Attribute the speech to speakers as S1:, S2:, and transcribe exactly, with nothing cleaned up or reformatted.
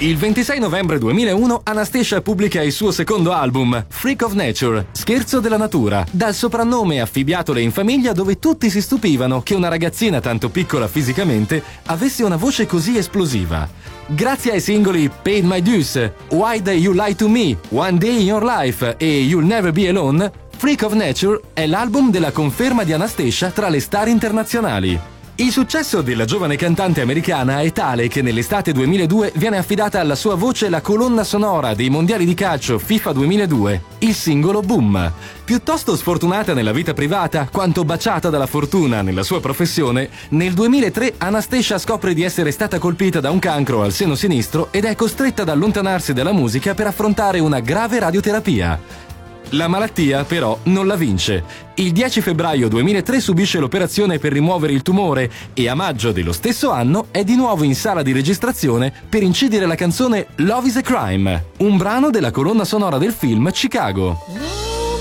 S1: Il ventisei novembre duemilauno Anastacia pubblica il suo secondo album, Freak of Nature, Scherzo della natura, dal soprannome affibbiatole in famiglia dove tutti si stupivano che una ragazzina tanto piccola fisicamente avesse una voce così esplosiva. Grazie ai singoli Paid My Dues, Why Did You Lie to Me, One Day in Your Life e You'll Never Be Alone, Freak of Nature è l'album della conferma di Anastacia tra le star internazionali. Il successo della giovane cantante americana è tale che nell'estate duemiladue viene affidata alla sua voce la colonna sonora dei mondiali di calcio FIFA duemiladue, il singolo Boom. Piuttosto sfortunata nella vita privata quanto baciata dalla fortuna nella sua professione, nel duemilatré Anastacia scopre di essere stata colpita da un cancro al seno sinistro ed è costretta ad allontanarsi dalla musica per affrontare una grave radioterapia. La malattia, però, non la vince. Il dieci febbraio duemilatré subisce l'operazione per rimuovere il tumore e a maggio dello stesso anno è di nuovo in sala di registrazione per incidere la canzone Love is a Crime, un brano della colonna sonora del film Chicago.